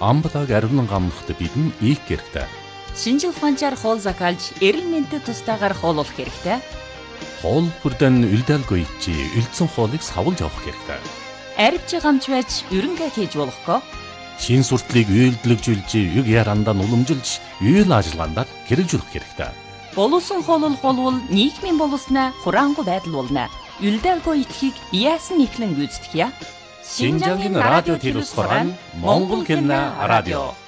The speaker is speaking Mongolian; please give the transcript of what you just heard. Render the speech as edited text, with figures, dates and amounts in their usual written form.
амбадаг ариунан гамнахт бидэн ийх хэрэгтэй. Шинжил ухаанчаар хоол закалж, эрүүл мэндэд тустайгаар хооллох хэрэгтэй. Хоол бүрдэн үлдээлгүй чи үлдсэн хоолыг савлж авах хэрэгтэй. Арвч гамч байж ерөнгээ хийж болохгүй. Шин суртлыг үйлдэлжүүлж, юг ярандаа уламжилж, үйл ажиллагаанд хэрэгжүүлэх хэрэгтэй. Боловсон хоолол болвол нийгмийн боловсноо хураангуй байдал болно. Үлдээлгүй итгэхийг яасан ихлэн гүйцэтгэе. Шинжангийн радио телевиз хорон Монгол хэлний радио